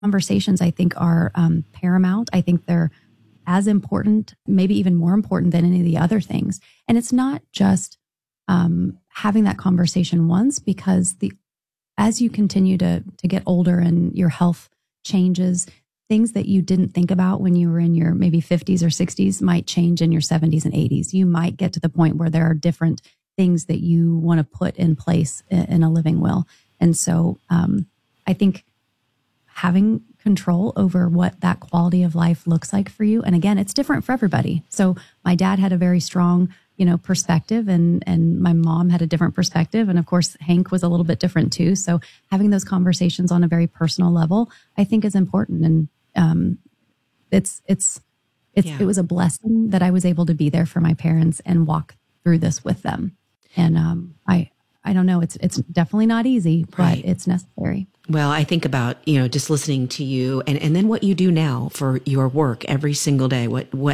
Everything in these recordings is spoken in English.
conversations, I think, are paramount. I think they're as important, maybe even more important than any of the other things. And it's not just having that conversation once, because as you continue to get older and your health changes, things that you didn't think about when you were in your maybe 50s or 60s might change in your 70s and 80s. You might get to the point where there are different things that you want to put in place in a living will. And so I think having control over what that quality of life looks like for you. And again, it's different for everybody. So my dad had a very strong, perspective, and my mom had a different perspective. And of course, Hank was a little bit different too. So having those conversations on a very personal level, I think, is important. And it was a blessing that I was able to be there for my parents and walk through this with them. And I don't know, it's definitely not easy, but it's necessary. Well, I think about, just listening to you and then what you do now for your work every single day,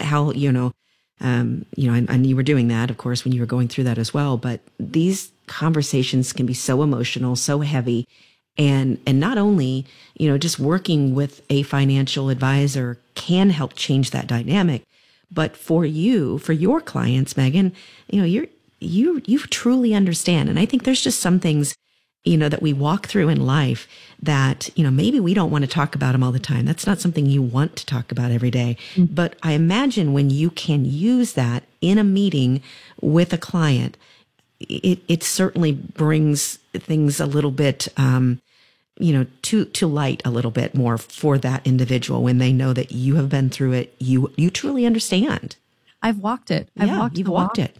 and you were doing that, of course, when you were going through that as well. But these conversations can be so emotional, so heavy. And not only, just working with a financial advisor can help change that dynamic, but for your clients, Megan, you truly understand. And I think there's just some things, that we walk through in life that, maybe we don't want to talk about them all the time. That's not something you want to talk about every day. Mm-hmm. But I imagine when you can use that in a meeting with a client, it certainly brings things a little bit, to light a little bit more for that individual when they know that you have been through it. You truly understand. I've walked it. You've walked it.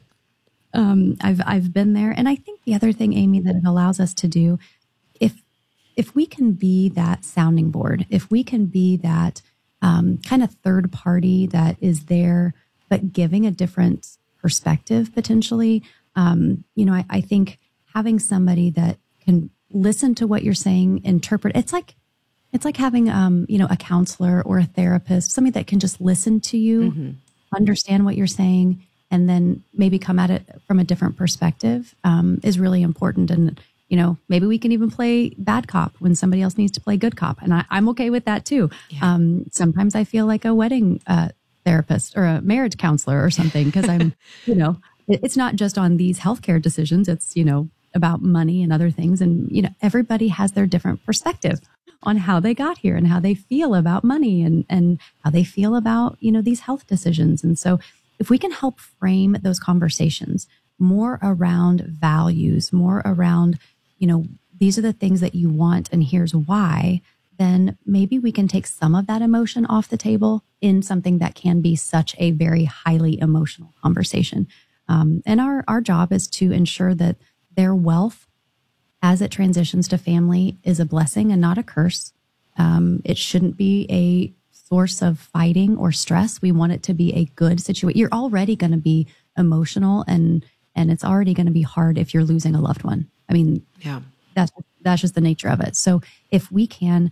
I've been there. And I think the other thing, Amy, that it allows us to do, if we can be that sounding board, if we can be that kind of third party that is there, but giving a different perspective potentially, I think having somebody that can listen to what you're saying, interpret, it's like having, a counselor or a therapist, somebody that can just listen to you, mm-hmm. understand what you're saying, and then maybe come at it from a different perspective is really important. And, maybe we can even play bad cop when somebody else needs to play good cop. And I'm okay with that too. Yeah. Sometimes I feel like a wedding therapist or a marriage counselor or something, because I'm, it's not just on these healthcare decisions. It's, about money and other things. And, everybody has their different perspective on how they got here and how they feel about money and how they feel about, these health decisions. And so if we can help frame those conversations more around values, more around, these are the things that you want and here's why, then maybe we can take some of that emotion off the table in something that can be such a very highly emotional conversation. And our job is to ensure that their wealth, as it transitions to family, is a blessing and not a curse. It shouldn't be a source of fighting or stress. We want it to be a good situation. You're already going to be emotional and it's already going to be hard if you're losing a loved one. I mean, yeah, that's just the nature of it. So if we can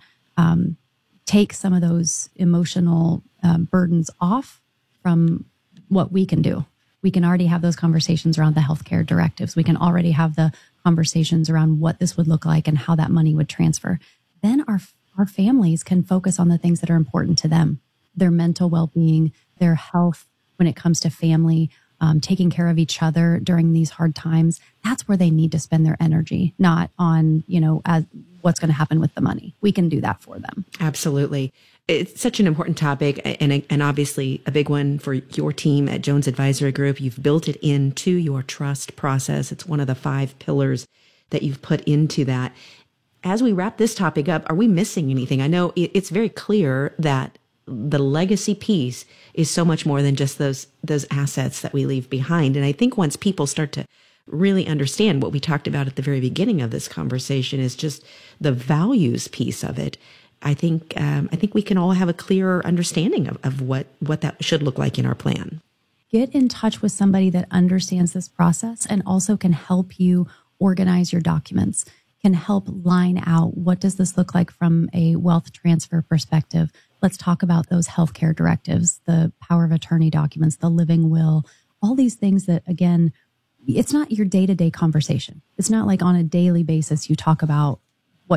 take some of those emotional burdens off from what we can do, we can already have those conversations around the healthcare directives. We can already have the conversations around what this would look like and how that money would transfer. Then our families can focus on the things that are important to them, their mental well-being, their health when it comes to family, taking care of each other during these hard times. That's where they need to spend their energy, not on, as what's going to happen with the money. We can do that for them. Absolutely. It's such an important topic and obviously a big one for your team at Jones Advisory Group. You've built it into your trust process. It's one of the 5 pillars that you've put into that. As we wrap this topic up, are we missing anything? I know it's very clear that the legacy piece is so much more than just those assets that we leave behind. And I think once people start to really understand what we talked about at the very beginning of this conversation is just the values piece of it, I think we can all have a clearer understanding of what that should look like in our plan. Get in touch with somebody that understands this process and also can help you organize your documents, can help line out what does this look like from a wealth transfer perspective. Let's talk about those healthcare directives, the power of attorney documents, the living will, all these things that, again, it's not your day-to-day conversation. It's not like on a daily basis you talk about what you're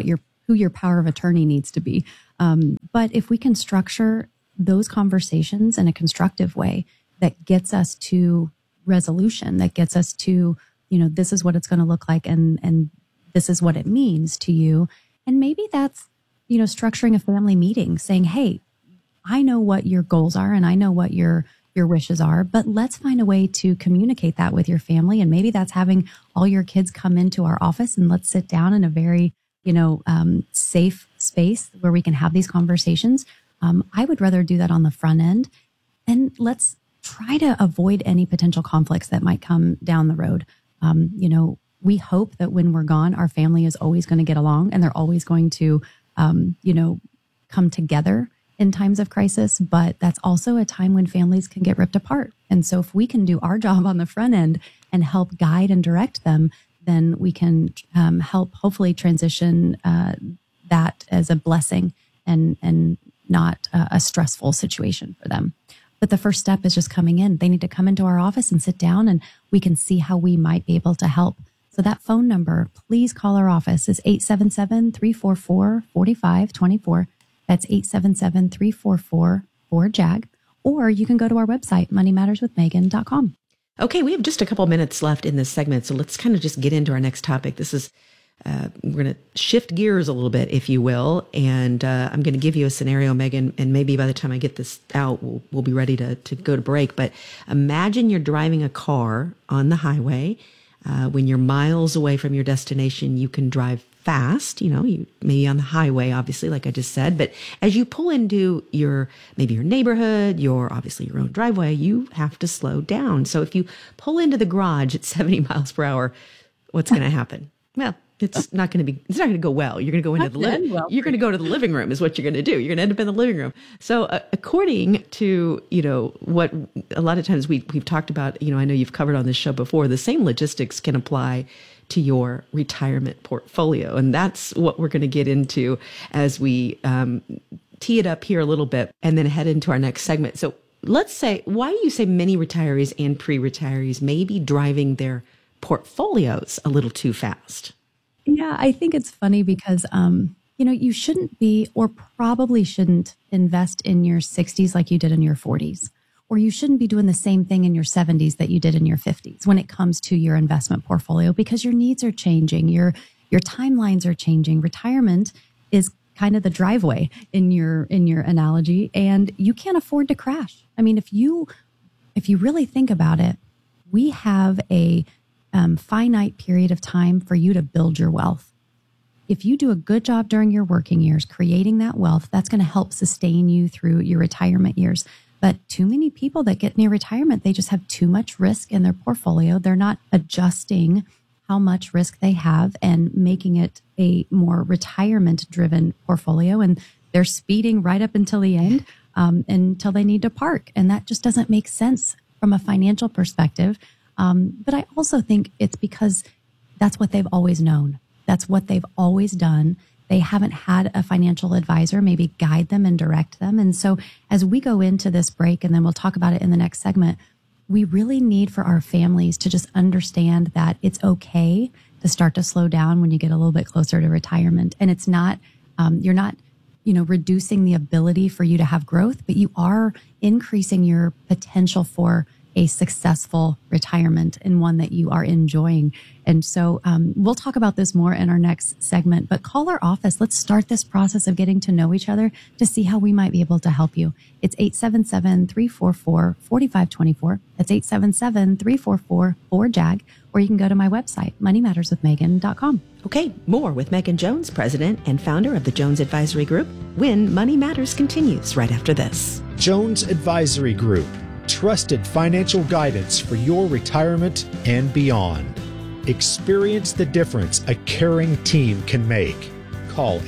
who your power of attorney needs to be. But if we can structure those conversations in a constructive way that gets us to resolution, that gets us to, this is what it's going to look like and this is what it means to you. And maybe that's, structuring a family meeting saying, hey, I know what your goals are and I know what your wishes are, but let's find a way to communicate that with your family. And maybe that's having all your kids come into our office and let's sit down in a very, safe space where we can have these conversations. I would rather do that on the front end, and let's try to avoid any potential conflicts that might come down the road. We hope that when we're gone, our family is always going to get along and they're always going to, come together in times of crisis. But that's also a time when families can get ripped apart. And so if we can do our job on the front end and help guide and direct them, then we can help hopefully transition that as a blessing and not a stressful situation for them. But the first step is just coming in. They need to come into our office and sit down and we can see how we might be able to help. So that phone number, please call our office, is 877-344-4524. That's 877-344-4JAG. Or you can go to our website, moneymatterswithmegan.com. Okay, we have just a couple minutes left in this segment, so let's kind of just get into our next topic. This is, we're going to shift gears a little bit, if you will, and I'm going to give you a scenario, Megan, and maybe by the time I get this out, we'll be ready to go to break. But imagine you're driving a car on the highway. When you're miles away from your destination, you can drive fast, you maybe on the highway, obviously, like I just said, but as you pull into maybe your neighborhood, obviously your own driveway, you have to slow down. So if you pull into the garage at 70 miles per hour, what's going to happen? Well, it's not going to go well. You're going to go into you're going to go to the living room is what you're going to do. You're going to end up in the living room. So according to, what a lot of times we've talked about, I know you've covered on this show before, the same logistics can apply to your retirement portfolio. And that's what we're going to get into as we tee it up here a little bit and then head into our next segment. So let's say, why do you say many retirees and pre-retirees may be driving their portfolios a little too fast? Yeah, I think it's funny because, you shouldn't be or probably shouldn't invest in your 60s like you did in your 40s. Or you shouldn't be doing the same thing in your 70s that you did in your 50s when it comes to your investment portfolio, because your needs are changing, your timelines are changing. Retirement is kind of the driveway in your analogy, and you can't afford to crash. I mean, if you really think about it, we have a finite period of time for you to build your wealth. If you do a good job during your working years creating that wealth, that's going to help sustain you through your retirement years. But too many people that get near retirement, they just have too much risk in their portfolio. They're not adjusting how much risk they have and making it a more retirement-driven portfolio. And they're speeding right up until the end, until they need to park. And that just doesn't make sense from a financial perspective. But I also think it's because that's what they've always known. That's what they've always done. They haven't had a financial advisor maybe guide them and direct them. And so as we go into this break, and then we'll talk about it in the next segment, we really need for our families to just understand that it's okay to start to slow down when you get a little bit closer to retirement. And it's not, you're not, reducing the ability for you to have growth, but you are increasing your potential for a successful retirement and one that you are enjoying. And so we'll talk about this more in our next segment, but call our office. Let's start this process of getting to know each other to see how we might be able to help you. It's 877-344-4524. That's 877-344-4JAG, or you can go to my website, moneymatterswithmegan.com. Okay, more with Megan Jones, president and founder of the Jones Advisory Group, when Money Matters continues right after this. Jones Advisory Group. Trusted financial guidance for your retirement and beyond. Experience the difference a caring team can make. Call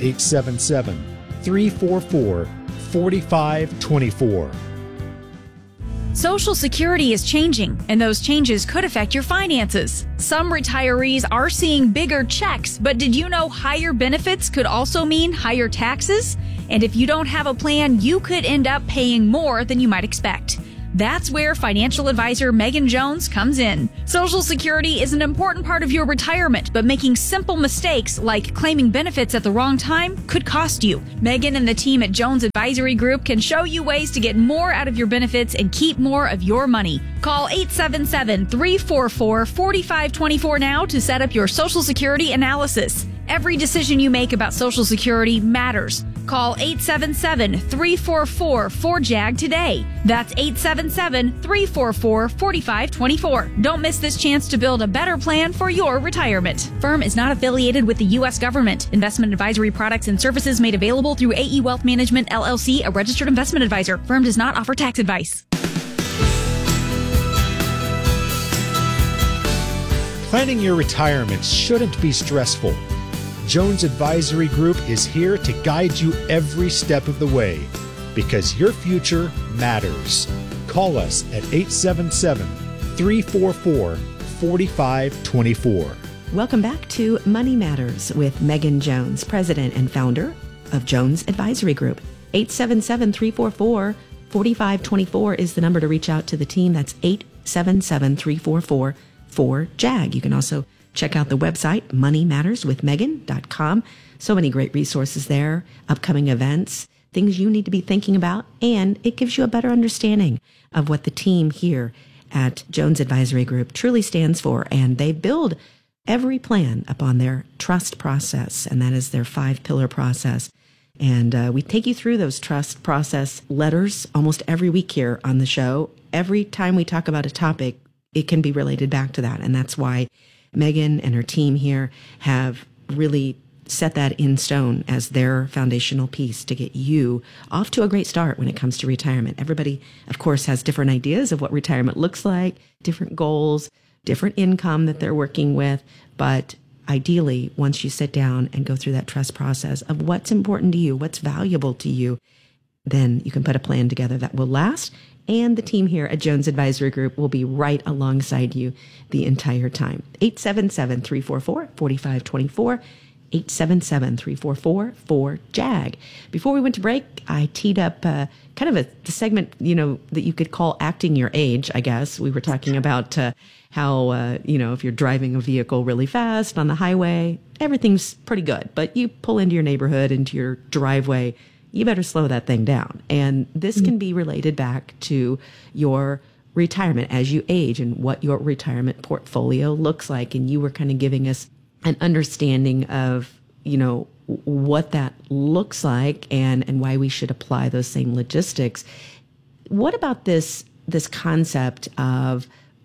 877-344-4524. Social Security is changing, and those changes could affect your finances. Some retirees are seeing bigger checks, but did you know higher benefits could also mean higher taxes? And if you don't have a plan, you could end up paying more than you might expect. That's where financial advisor Megan Jones comes in. Social Security is an important part of your retirement, but making simple mistakes like claiming benefits at the wrong time could cost you. Megan and the team at Jones Advisory Group can show you ways to get more out of your benefits and keep more of your money. Call 877-344-4524 now to set up your Social Security analysis. Every decision you make about Social Security matters. Call 877-344-4JAG today. That's 877-344-4524. Don't miss this chance to build a better plan for your retirement. Firm is not affiliated with the U.S. government. Investment advisory products and services made available through AE Wealth Management, LLC, a registered investment advisor. Firm does not offer tax advice. Planning your retirement shouldn't be stressful. Jones Advisory Group is here to guide you every step of the way because your future matters. Call us at 877-344-4524. Welcome back to Money Matters with Megan Jones, president and founder of Jones Advisory Group. 877-344-4524 is the number to reach out to the team. That's 877-344-4JAG. You can also check out the website, moneymatterswithmegan.com. So many great resources there, upcoming events, things you need to be thinking about, and it gives you a better understanding of what the team here at Jones Advisory Group truly stands for. And they build every plan upon their trust process, and that is their 5-pillar process. And we take you through those trust process letters almost every week here on the show. Every time we talk about a topic, it can be related back to that. And that's why Megan and her team here have really set that in stone as their foundational piece to get you off to a great start when it comes to retirement. Everybody, of course, has different ideas of what retirement looks like, different goals, different income that they're working with. But ideally, once you sit down and go through that trust process of what's important to you, what's valuable to you, then you can put a plan together that will last. And the team here at Jones Advisory Group will be right alongside you the entire time. 877-344-4524, 877-344-4JAG. Before we went to break, I teed up the segment, that you could call acting your age, I guess. We were talking about how, if you're driving a vehicle really fast on the highway, everything's pretty good. But you pull into your neighborhood, into your driveway, you better slow that thing down. And this can be related back to your retirement as you age and what your retirement portfolio looks like. And you were kind of giving us an understanding of, what that looks like and why we should apply those same logistics. What about this concept of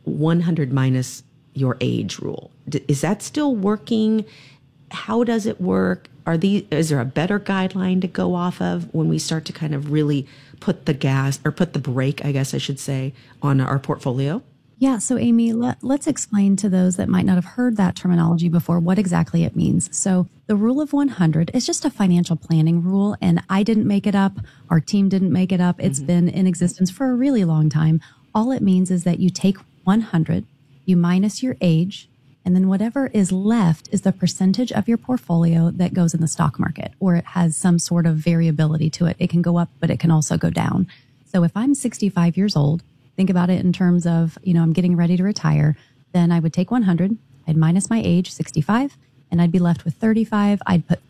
100 minus your age rule? Is that still working? How does it work? Is there a better guideline to go off of when we start to kind of really put the gas or put the brake, I guess I should say, on our portfolio? Yeah. So Amy, let's explain to those that might not have heard that terminology before what exactly it means. So the rule of 100 is just a financial planning rule, and I didn't make it up. Our team didn't make it up. It's been in existence for a really long time. All it means is that you take 100, you minus your age, and then whatever is left is the percentage of your portfolio that goes in the stock market, or it has some sort of variability to it. It can go up, but it can also go down. So if I'm 65 years old, think about it in terms of, I'm getting ready to retire, then I would take 100, I'd minus my age, 65, and I'd be left with 35. I'd put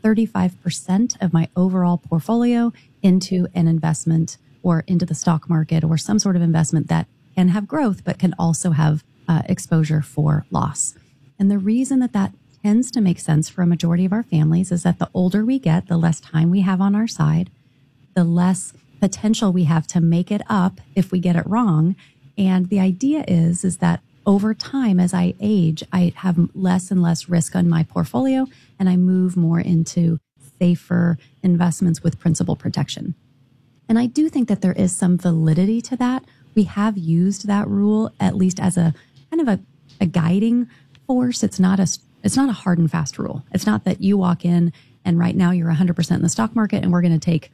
35% of my overall portfolio into an investment or into the stock market or some sort of investment that can have growth, but can also have exposure for loss. And the reason that tends to make sense for a majority of our families is that the older we get, the less time we have on our side, the less potential we have to make it up if we get it wrong. And the idea is that over time, as I age, I have less and less risk on my portfolio, and I move more into safer investments with principal protection. And I do think that there is some validity to that. We have used that rule at least as a kind of a guiding force. It's not a hard and fast rule. It's not that you walk in and right now you're 100% in the stock market and we're going to take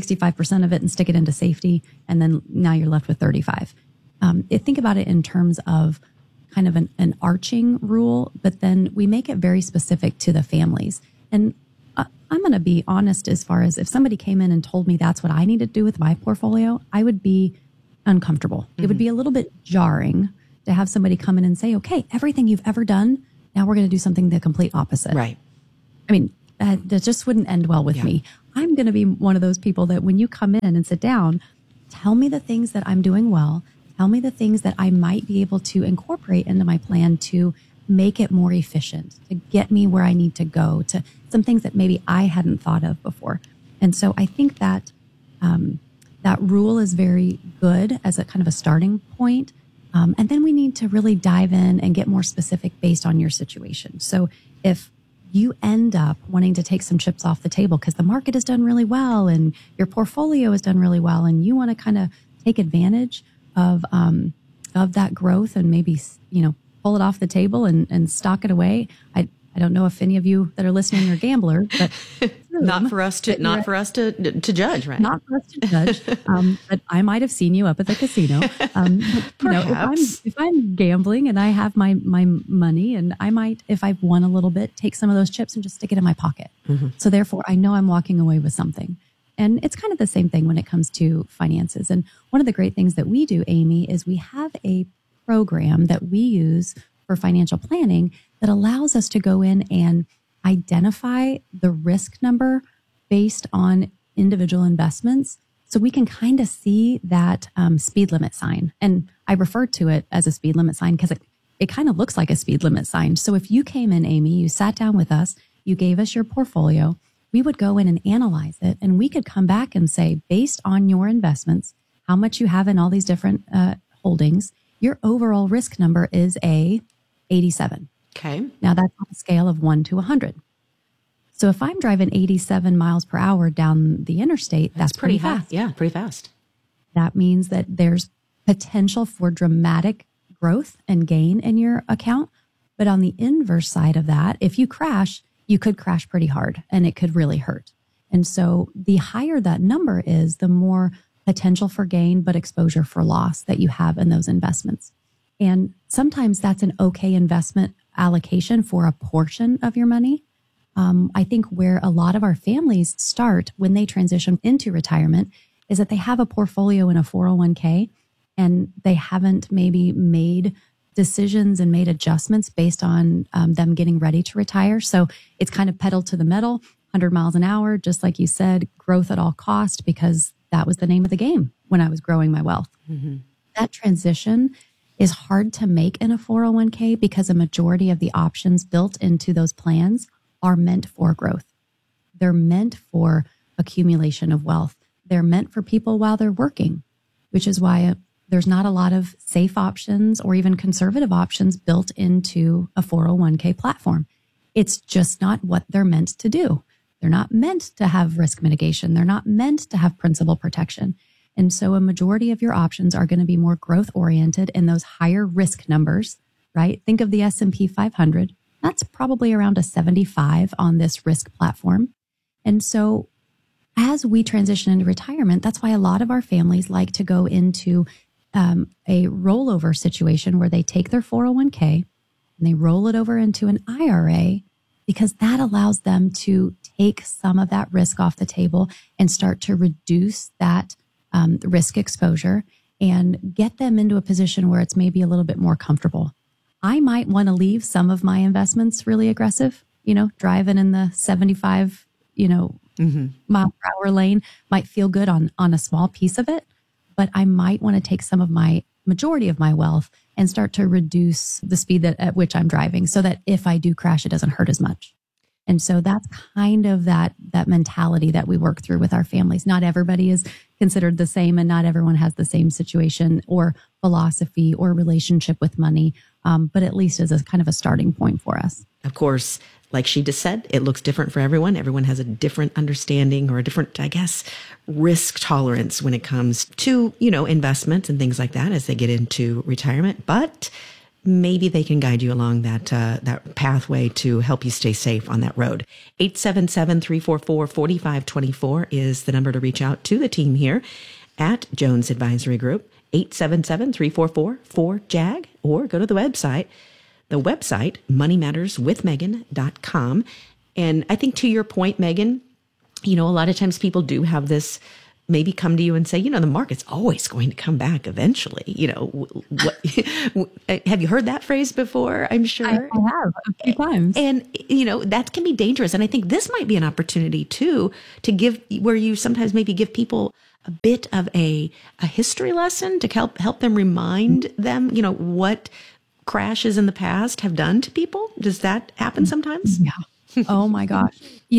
65% of it and stick it into safety, and then now you're left with 35. Think about it in terms of kind of an arching rule, but then we make it very specific to the families. And I'm going to be honest as far as if somebody came in and told me that's what I need to do with my portfolio, I would be uncomfortable. It would be a little bit jarring to have somebody come in and say, okay, everything you've ever done, now we're going to do something the complete opposite. Right. I mean, that just wouldn't end well with me. I'm going to be one of those people that when you come in and sit down, tell me the things that I'm doing well. Tell me the things that I might be able to incorporate into my plan to make it more efficient, to get me where I need to go, to some things that maybe I hadn't thought of before. And so I think that that rule is very good as a kind of a starting point. And then we need to really dive in and get more specific based on your situation. So if you end up wanting to take some chips off the table because the market has done really well and your portfolio has done really well, and you want to kind of take advantage of that growth and maybe, pull it off the table and stock it away. I don't know if any of you that are listening are gamblers, but not for us to judge, right? Not for us to judge. But I might have seen you up at the casino. If I'm gambling and I have my money, and I might, if I've won a little bit, take some of those chips and just stick it in my pocket. Mm-hmm. So therefore, I know I'm walking away with something. And it's kind of the same thing when it comes to finances. And one of the great things that we do, Amy, is we have a program that we use for financial planning that allows us to go in and identify the risk number based on individual investments. So we can kind of see that speed limit sign. And I refer to it as a speed limit sign because it kind of looks like a speed limit sign. So if you came in, Amy, you sat down with us, you gave us your portfolio, we would go in and analyze it. And we could come back and say, based on your investments, how much you have in all these different holdings, your overall risk number is a 87. Okay. Now that's on a scale of 1 to 100. So if I'm driving 87 miles per hour down the interstate, that's pretty fast. Yeah, pretty fast. That means that there's potential for dramatic growth and gain in your account. But on the inverse side of that, if you crash, you could crash pretty hard and it could really hurt. And so the higher that number is, the more potential for gain, but exposure for loss that you have in those investments. And sometimes that's an okay investment allocation for a portion of your money. I think where a lot of our families start when they transition into retirement is that they have a portfolio in a 401k and they haven't maybe made decisions and made adjustments based on them getting ready to retire. So it's kind of pedal to the metal, 100 miles an hour, just like you said, growth at all cost, because that was the name of the game when I was growing my wealth. Mm-hmm. That transition is hard to make in a 401k because a majority of the options built into those plans are meant for growth. They're meant for accumulation of wealth. They're meant for people while they're working, which is why there's not a lot of safe options or even conservative options built into a 401k platform. It's just not what they're meant to do. They're not meant to have risk mitigation. They're not meant to have principal protection. And so a majority of your options are going to be more growth oriented in those higher risk numbers, right? Think of the S&P 500. That's probably around a 75 on this risk platform. And so as we transition into retirement, that's why a lot of our families like to go into a rollover situation where they take their 401k and they roll it over into an IRA, because that allows them to take some of that risk off the table and start to reduce that risk exposure and get them into a position where it's maybe a little bit more comfortable. I might want to leave some of my investments really aggressive, driving in the 75, mile per hour lane might feel good on a small piece of it, but I might want to take some of my majority of my wealth and start to reduce the speed at which I'm driving so that if I do crash, it doesn't hurt as much. And so that's kind of that mentality that we work through with our families. Not everybody is considered the same and not everyone has the same situation or philosophy or relationship with money, but at least as a kind of a starting point for us. Of course, like she just said, it looks different for everyone. Everyone has a different understanding or a different, risk tolerance when it comes to, investments and things like that as they get into retirement. But maybe they can guide you along that pathway to help you stay safe on that road. 877-344-4524 is the number to reach out to the team here at Jones Advisory Group. 877-344-4JAG, or go to the website, moneymatterswithmegan.com. And I think to your point, Megan, a lot of times people do have this maybe come to you and say, the market's always going to come back eventually. Have you heard that phrase before? I'm sure. I have a few times. And, that can be dangerous. And I think this might be an opportunity too, to give, where you sometimes maybe give people a bit of a history lesson to help them remind them, what crashes in the past have done to people. Does that happen sometimes? Yeah. Oh my gosh.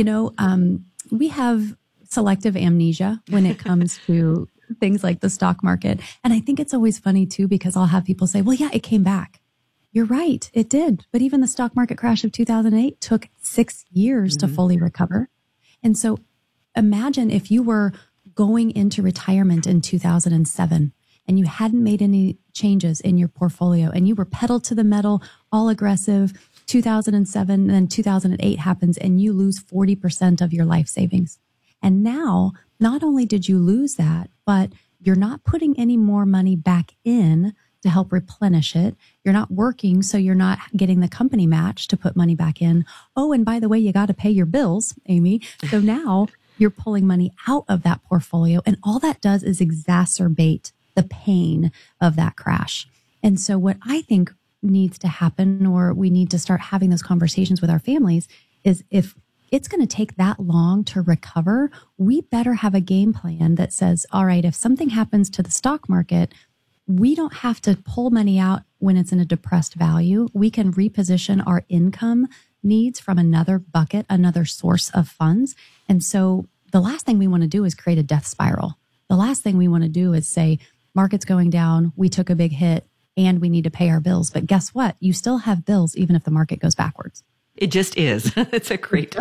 We have selective amnesia when it comes to things like the stock market. And I think it's always funny too, because I'll have people say, well, yeah, it came back. You're right. It did. But even the stock market crash of 2008 took 6 years to fully recover. And so imagine if you were going into retirement in 2007 and you hadn't made any changes in your portfolio and you were pedal to the metal, all aggressive, 2007, and then 2008 happens and you lose 40% of your life savings. And now, not only did you lose that, but you're not putting any more money back in to help replenish it. You're not working, so you're not getting the company match to put money back in. Oh, and by the way, you got to pay your bills, Amy. So now you're pulling money out of that portfolio, and all that does is exacerbate the pain of that crash. And so what I think needs to happen, or we need to start having those conversations with our families, is if it's going to take that long to recover, we better have a game plan that says, all right, if something happens to the stock market, we don't have to pull money out when it's in a depressed value. We can reposition our income needs from another bucket, another source of funds. And so the last thing we want to do is create a death spiral. The last thing we want to do is say, market's going down, we took a big hit, and we need to pay our bills. But guess what? You still have bills even if the market goes backwards. It just is. It's a great.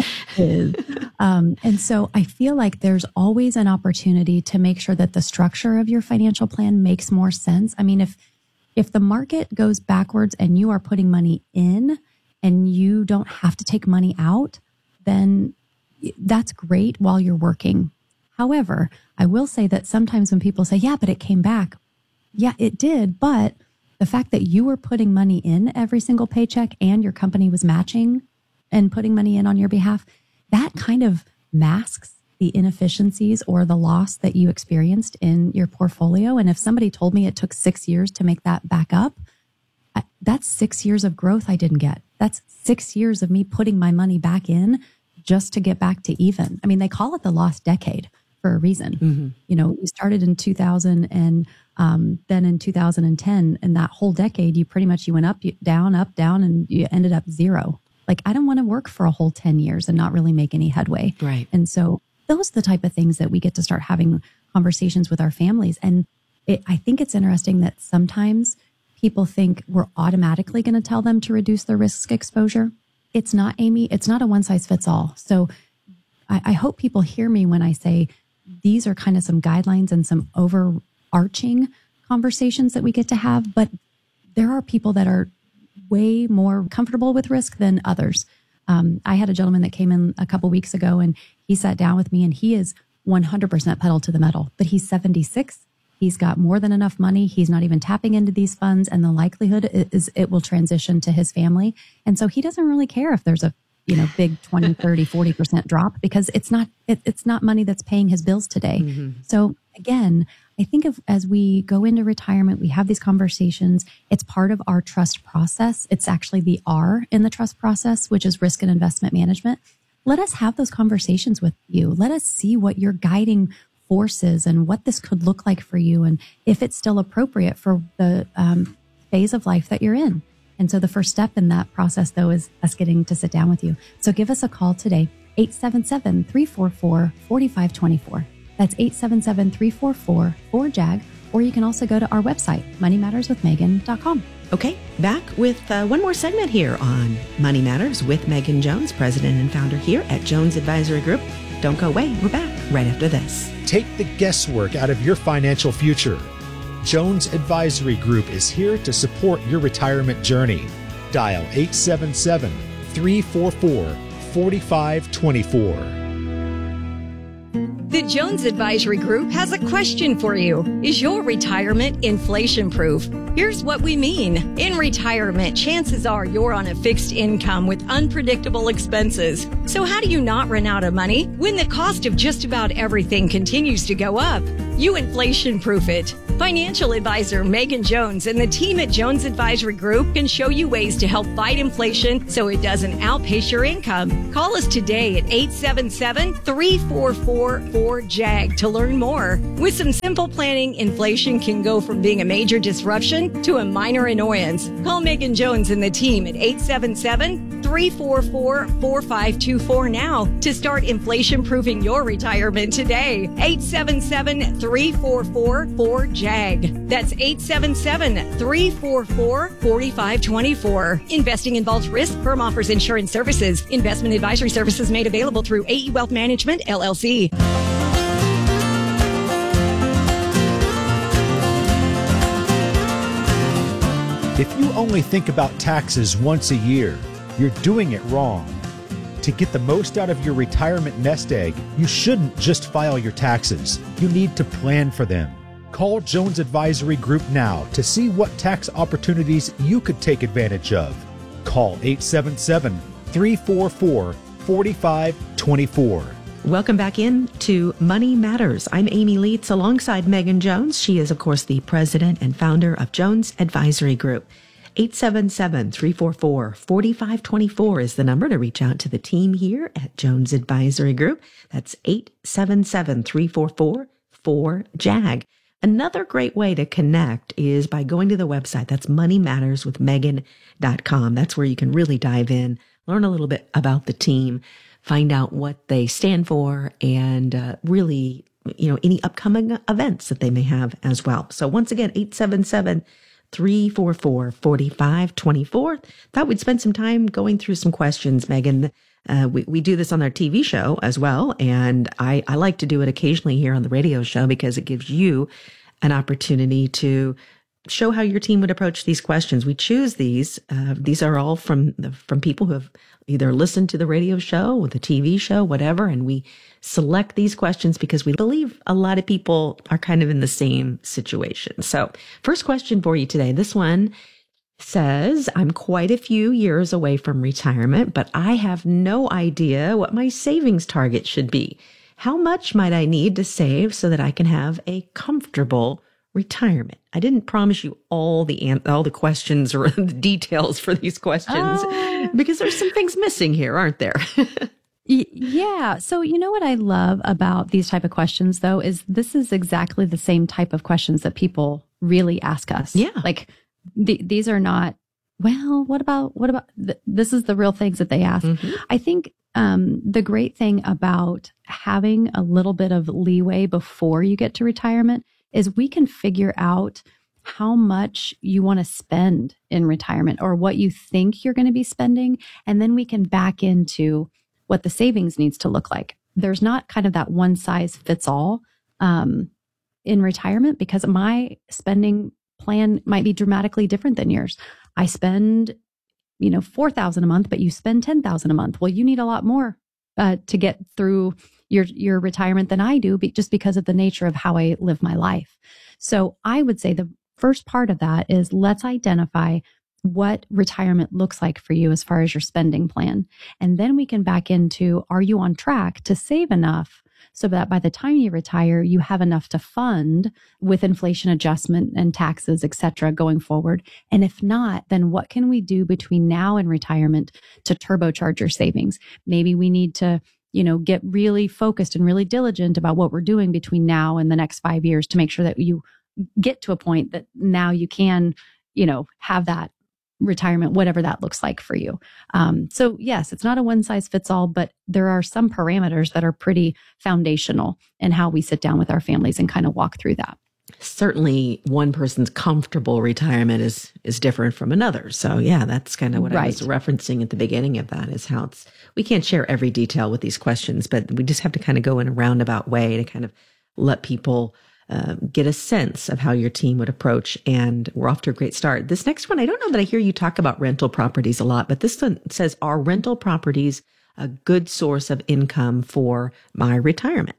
And so I feel like there's always an opportunity to make sure that the structure of your financial plan makes more sense. I mean, if the market goes backwards and you are putting money in and you don't have to take money out, then that's great while you're working. However, I will say that sometimes when people say, yeah, but it came back. Yeah, it did. But the fact that you were putting money in every single paycheck and your company was matching and putting money in on your behalf, that kind of masks the inefficiencies or the loss that you experienced in your portfolio. And if somebody told me it took 6 years to make that back up, that's 6 years of growth I didn't get. That's 6 years of me putting my money back in just to get back to even. I mean, they call it the lost decade for a reason. We started in 2000 and then in 2010, and that whole decade, you went up, down, and you ended up zero. Like, I don't want to work for a whole 10 years and not really make any headway. Right. And so those are the type of things that we get to start having conversations with our families. And I think it's interesting that sometimes people think we're automatically going to tell them to reduce their risk exposure. It's not, Amy. It's not a one size fits all. So I hope people hear me when I say these are kind of some guidelines and some overarching conversations that we get to have. But there are people that are way more comfortable with risk than others. I had a gentleman that came in a couple weeks ago and he sat down with me and he is 100% pedal to the metal, but he's 76. He's got more than enough money. He's not even tapping into these funds. And the likelihood is it will transition to his family. And so he doesn't really care if there's a big 20, 30, 40% drop because it's not money that's paying his bills today. So again, I think as we go into retirement, we have these conversations. It's part of our trust process. It's actually the R in the trust process, which is risk and investment management. Let us have those conversations with you. Let us see what your guiding force is and what this could look like for you and if it's still appropriate for the phase of life that you're in. And so the first step in that process, though, is us getting to sit down with you. So give us a call today, 877-344-4524. That's 877-344-4JAG. Or you can also go to our website, moneymatterswithmegan.com. Okay, back with one more segment here on Money Matters with Megan Jones, president and founder here at Jones Advisory Group. Don't go away. We're back right after this. Take the guesswork out of your financial future. Jones Advisory Group is here to support your retirement journey. Dial 877-344-4524. The Jones Advisory Group has a question for you. Is your retirement inflation-proof? Here's what we mean. In retirement, chances are you're on a fixed income with unpredictable expenses. So how do you not run out of money when the cost of just about everything continues to go up? You inflation-proof it. Financial advisor Megan Jones and the team at Jones Advisory Group can show you ways to help fight inflation so it doesn't outpace your income. Call us today at 877-344-4JAG to learn more. With some simple planning, inflation can go from being a major disruption to a minor annoyance. Call Megan Jones and the team at 877-344-4524 now to start inflation-proofing your retirement today. 877-344-4JAG. That's 877-344-4524. Investing involves risk. Firm offers insurance services. Investment advisory services made available through AE Wealth Management, LLC. If you only think about taxes once a year, you're doing it wrong. To get the most out of your retirement nest egg, you shouldn't just file your taxes. You need to plan for them. Call Jones Advisory Group now to see what tax opportunities you could take advantage of. Call 877-344-4524. Welcome back in to Money Matters. I'm Amy Leitz alongside Megan Jones. She is, of course, the president and founder of Jones Advisory Group. 877-344-4524 is the number to reach out to the team here at Jones Advisory Group. That's 877-344-4JAG. Another great way to connect is by going to the website. That's moneymatterswithmegan.com. That's where you can really dive in, learn a little bit about the team, find out what they stand for, and really, any upcoming events that they may have as well. So once again, 877-344-4524. Thought we'd spend some time going through some questions, Megan. We do this on our TV show as well. And I like to do it occasionally here on the radio show because it gives you an opportunity to show how your team would approach these questions. We choose these. These are all from people who have either listened to the radio show or the TV show, whatever. And we select these questions because we believe a lot of people are kind of in the same situation. So first question for you today. This one says, I'm quite a few years away from retirement, but I have no idea what my savings target should be. How much might I need to save so that I can have a comfortable retirement? I didn't promise you all the questions or the details for these questions because there's some things missing here, aren't there? Yeah. So you know what I love about these type of questions, though, is this is exactly the same type of questions that people really ask us. Yeah. Like these are not, well, what about, this is the real things that they ask. Mm-hmm. I think the great thing about having a little bit of leeway before you get to retirement is we can figure out how much you want to spend in retirement or what you think you're going to be spending. And then we can back into what the savings needs to look like. There's not kind of that one size fits all in retirement because my spending plan might be dramatically different than yours. I spend, $4,000 a month, but you spend $10,000 a month. Well, you need a lot more to get through your retirement than I do, just because of the nature of how I live my life. So I would say the first part of that is let's identify what retirement looks like for you as far as your spending plan. And then we can back into, are you on track to save enough so that by the time you retire, you have enough to fund with inflation adjustment and taxes, et cetera, going forward? And if not, then what can we do between now and retirement to turbocharge your savings? Maybe we need to get really focused and really diligent about what we're doing between now and the next 5 years to make sure that you get to a point that now you can, have that retirement, whatever that looks like for you. So yes, it's not a one size fits all, but there are some parameters that are pretty foundational in how we sit down with our families and kind of walk through that. Certainly one person's comfortable retirement is different from another. So yeah, that's kind of what I was referencing at the beginning of that is how we can't share every detail with these questions, but we just have to kind of go in a roundabout way to kind of let people get a sense of how your team would approach. And we're off to a great start. This next one, I don't know that I hear you talk about rental properties a lot, but this one says, are rental properties a good source of income for my retirement?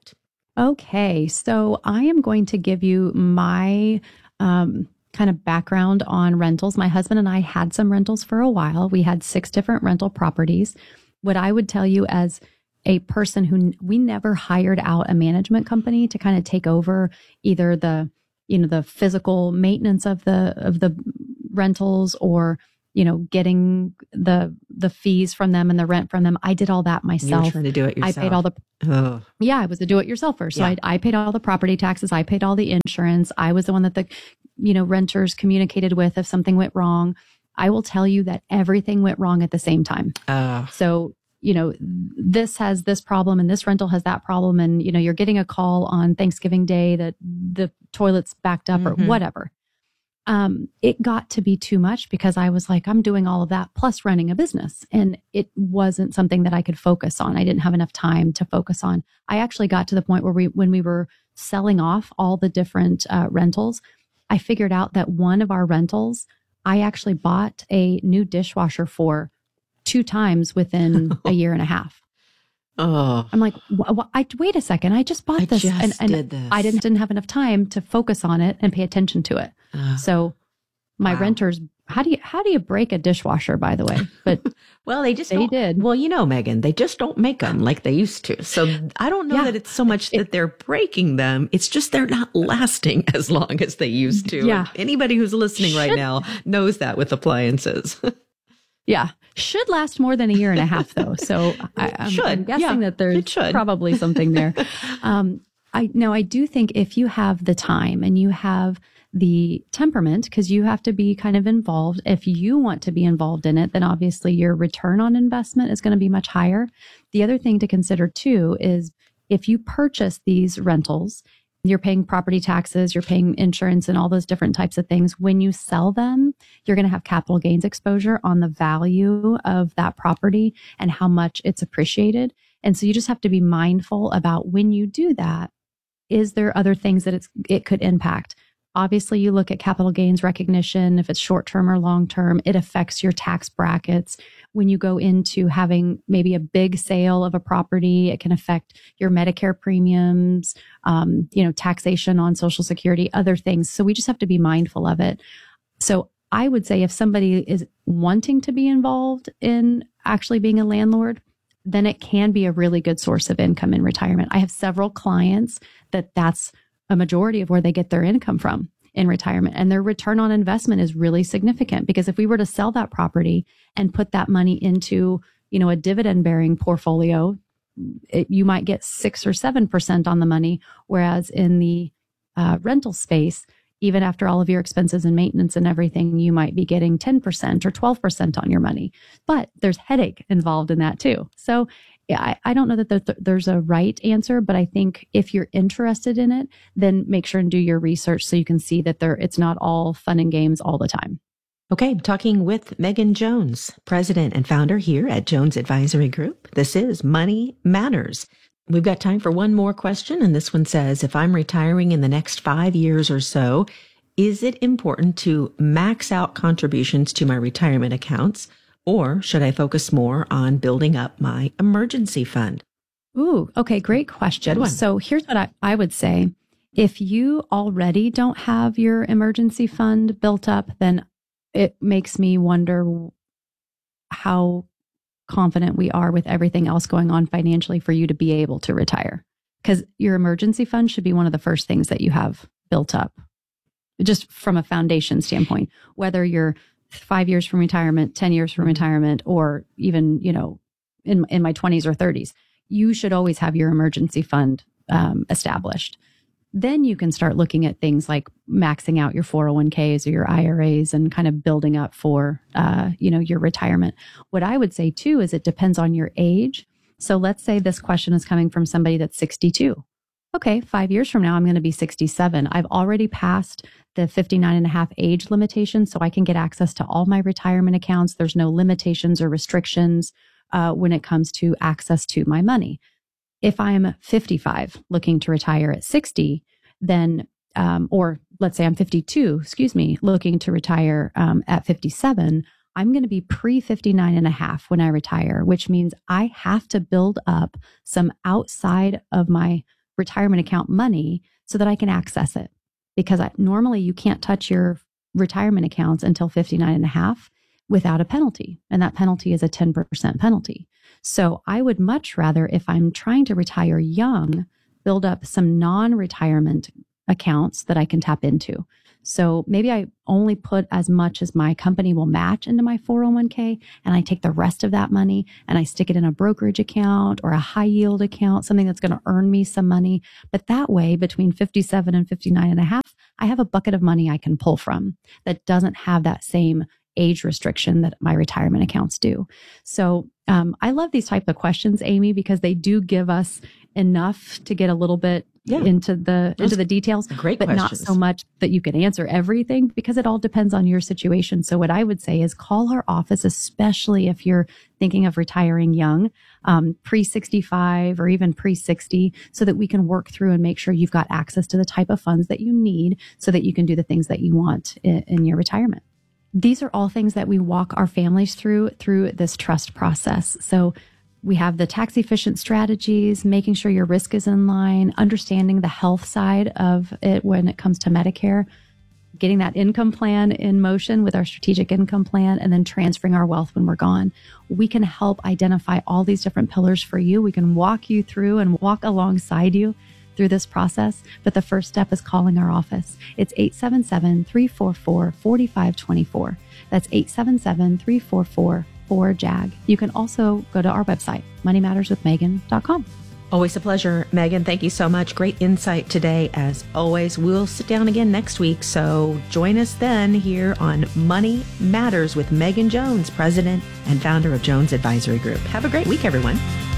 Okay, so I am going to give you my kind of background on rentals. My husband and I had some rentals for a while. We had 6 different rental properties. What I would tell you as a person who we never hired out a management company to kind of take over either the physical maintenance of the rentals or getting the fees from them and the rent from them. I did all that myself. You were trying to do it yourself. I paid all the I was a do-it-yourselfer. So I paid all the property taxes. I paid all the insurance. I was the one that the renters communicated with if something went wrong. I will tell you that everything went wrong at the same time. So this has this problem and this rental has that problem, and you're getting a call on Thanksgiving Day that the toilet's backed up or whatever. It got to be too much because I was like, I'm doing all of that plus running a business. And it wasn't something that I could focus on. I didn't have enough time to focus on. I actually got to the point where when we were selling off all the different rentals, I figured out that one of our rentals, I actually bought a new dishwasher for 2 times within a year and a half. Oh, I'm like, wait a second. I just bought this. and did this. I didn't have enough time to focus on it and pay attention to it. So my renters, how do you break a dishwasher, by the way? But well, they did. Well, Megan, they just don't make them like they used to. So I don't know that it's so much that they're breaking them. It's just they're not lasting as long as they used to. Yeah. And anybody who's listening right now knows that with appliances. Yeah. Should last more than a year and a half, though. So I'm guessing that there's probably something there. I do think if you have the time and you have the temperament, because you have to be kind of involved, if you want to be involved in it, then obviously your return on investment is going to be much higher. The other thing to consider too is if you purchase these rentals, you're paying property taxes, you're paying insurance and all those different types of things. When you sell them, you're going to have capital gains exposure on the value of that property and how much it's appreciated. And so you just have to be mindful about when you do that, is there other things that it could impact? Obviously, you look at capital gains recognition. If it's short-term or long-term, it affects your tax brackets. When you go into having maybe a big sale of a property, it can affect your Medicare premiums, taxation on Social Security, other things. So we just have to be mindful of it. So I would say if somebody is wanting to be involved in actually being a landlord, then it can be a really good source of income in retirement. I have several clients that's a majority of where they get their income from in retirement, and their return on investment is really significant because if we were to sell that property and put that money into, a dividend bearing portfolio, you might get 6 or 7% on the money. Whereas in the rental space, even after all of your expenses and maintenance and everything, you might be getting 10% or 12% on your money, but there's headache involved in that too. So I don't know that there's a right answer, but I think if you're interested in it, then make sure and do your research so you can see that it's not all fun and games all the time. Okay, I'm talking with Megan Jones, president and founder here at Jones Advisory Group. This is Money Matters. We've got time for one more question, and this one says, if I'm retiring in the next 5 years or so, is it important to max out contributions to my retirement accounts? Or should I focus more on building up my emergency fund? Ooh, okay, great question. Good one. So here's what I would say. If you already don't have your emergency fund built up, then it makes me wonder how confident we are with everything else going on financially for you to be able to retire. Because your emergency fund should be one of the first things that you have built up, just from a foundation standpoint, whether you're 5 years from retirement, 10 years from retirement, or even, in my 20s or 30s, you should always have your emergency fund established. Then you can start looking at things like maxing out your 401ks or your IRAs and kind of building up for, your retirement. What I would say too, is it depends on your age. So let's say this question is coming from somebody that's 62. Okay, 5 years from now, I'm going to be 67. I've already passed the 59 and a half age limitation, so I can get access to all my retirement accounts. There's no limitations or restrictions when it comes to access to my money. If I'm 55 looking to retire at 60, then, or let's say I'm 52, looking to retire at 57, I'm going to be pre-59 and a half when I retire, which means I have to build up some outside of my retirement account money so that I can access it. Because normally you can't touch your retirement accounts until 59 and a half without a penalty. And that penalty is a 10% penalty. So I would much rather, if I'm trying to retire young, build up some non-retirement accounts that I can tap into. So maybe I only put as much as my company will match into my 401k, and I take the rest of that money and I stick it in a brokerage account or a high yield account, something that's going to earn me some money. But that way, between 57 and 59 and a half, I have a bucket of money I can pull from that doesn't have that same age restriction that my retirement accounts do. So I love these type of questions, Amy, because they do give us enough to get a little bit into the details, great but questions. not so much that you can answer everything, because it all depends on your situation. So what I would say is call our office, especially if you're thinking of retiring young, pre-65 or even pre-60, so that we can work through and make sure you've got access to the type of funds that you need so that you can do the things that you want in your retirement. These are all things that we walk our families through this trust process. So we have the tax efficient strategies, making sure your risk is in line, understanding the health side of it when it comes to Medicare, getting that income plan in motion with our strategic income plan, and then transferring our wealth when we're gone. We can help identify all these different pillars for you. We can walk you through and walk alongside you through this process. But the first step is calling our office. It's 877-344-4524. That's 877-344-4JAG. You can also go to our website, moneymatterswithmegan.com. Always a pleasure, Megan. Thank you so much. Great insight today, as always. We'll sit down again next week, so join us then here on Money Matters with Megan Jones, president and founder of Jones Advisory Group. Have a great week, everyone.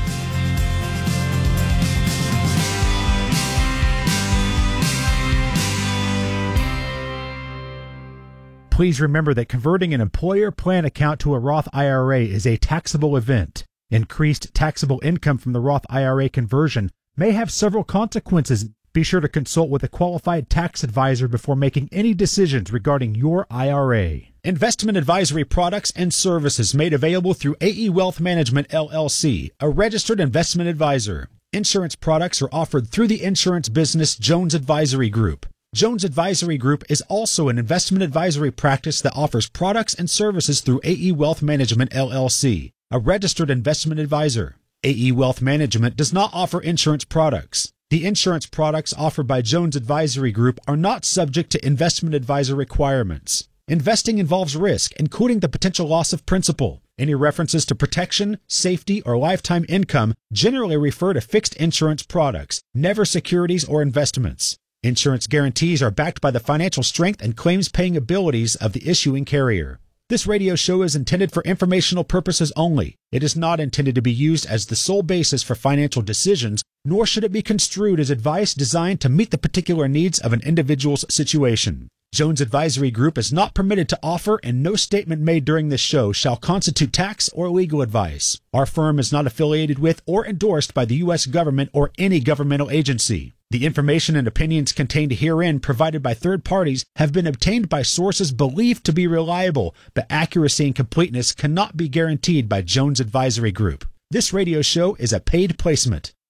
Please remember that converting an employer plan account to a Roth IRA is a taxable event. Increased taxable income from the Roth IRA conversion may have several consequences. Be sure to consult with a qualified tax advisor before making any decisions regarding your IRA. Investment advisory products and services made available through AE Wealth Management, LLC, a registered investment advisor. Insurance products are offered through the insurance business Jones Advisory Group. Jones Advisory Group is also an investment advisory practice that offers products and services through AE Wealth Management, LLC, a registered investment advisor. AE Wealth Management does not offer insurance products. The insurance products offered by Jones Advisory Group are not subject to investment advisor requirements. Investing involves risk, including the potential loss of principal. Any references to protection, safety, or lifetime income generally refer to fixed insurance products, never securities or investments. Insurance guarantees are backed by the financial strength and claims-paying abilities of the issuing carrier. This radio show is intended for informational purposes only. It is not intended to be used as the sole basis for financial decisions, nor should it be construed as advice designed to meet the particular needs of an individual's situation. Jones Advisory Group is not permitted to offer, and no statement made during this show shall constitute tax or legal advice. Our firm is not affiliated with or endorsed by the U.S. government or any governmental agency. The information and opinions contained herein provided by third parties have been obtained by sources believed to be reliable, but accuracy and completeness cannot be guaranteed by Jones Advisory Group. This radio show is a paid placement.